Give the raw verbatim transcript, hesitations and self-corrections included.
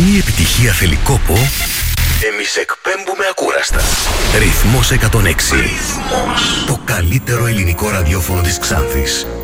Αν η επιτυχία θέλει κόπο, εμείς εκπέμπουμε ακούραστα. Ρυθμός εκατόν έξι. Ρυθμός. Το καλύτερο ελληνικό ραδιόφωνο της Ξάνθης.